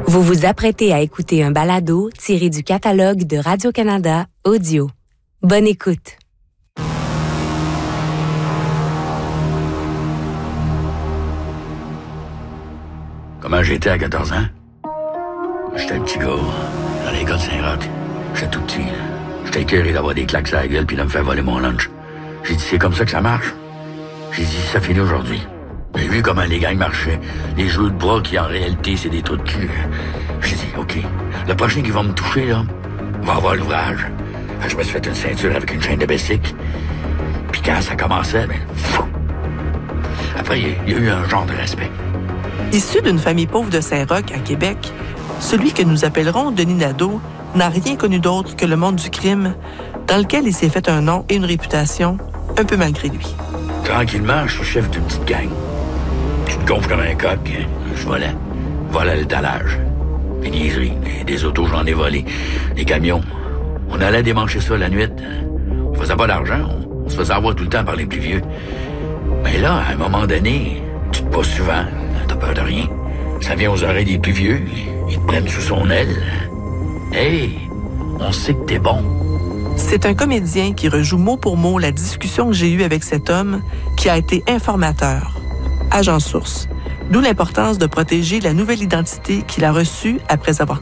Vous vous apprêtez à écouter un balado tiré du catalogue de Radio-Canada Audio. Bonne écoute. Comment j'étais à 14 ans? J'étais un petit gars, dans les gars de Saint-Roch. J'étais tout petit. J'étais écœuré d'avoir des claques sur la gueule puis de me faire voler mon lunch. J'ai dit, c'est comme ça que ça marche. J'ai dit, ça finit aujourd'hui. J'ai vu comment les gangs marchaient. Les jeux de bras qui, en réalité, c'est des trous de cul. J'ai dit, OK, le prochain qui va me toucher, là, va avoir l'ouvrage. Je me suis fait une ceinture avec une chaîne de bessic. Puis quand ça commençait, fou. Après, il y a eu un genre de respect. Issu d'une famille pauvre de Saint-Roch, à Québec, celui que nous appellerons Denis Nadeau n'a rien connu d'autre que le monde du crime, dans lequel il s'est fait un nom et une réputation, un peu malgré lui. Tranquillement, je suis chef d'une petite gang. Tu te gonfles comme un coq, hein? Je volais. Volais à l'étalage. Des niaiseries, des autos, j'en ai volé. Des camions. On allait démancher ça la nuit. On faisait pas d'argent. On se faisait avoir tout le temps par les plus vieux. Mais là, à un moment donné, tu te passes souvent. T'as peur de rien. Ça vient aux oreilles des plus vieux. Ils te prennent sous son aile. Hey, on sait que t'es bon. C'est un comédien qui rejoue mot pour mot la discussion que j'ai eue avec cet homme qui a été informateur, agent source. D'où l'importance de protéger la nouvelle identité qu'il a reçue après avoir